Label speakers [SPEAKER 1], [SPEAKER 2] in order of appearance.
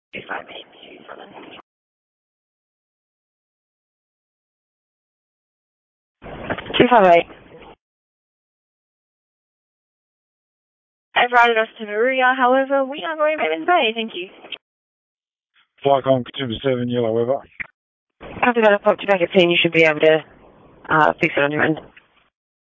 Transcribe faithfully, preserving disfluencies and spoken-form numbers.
[SPEAKER 1] two five eight two seven. two five eight. I've routed us to Maria, however, we are going Ravens Bay, thank you.
[SPEAKER 2] Flycom two seven, Yellow Weather.
[SPEAKER 1] After that, I've popped you back at ten, you should be able to uh, fix it on your end.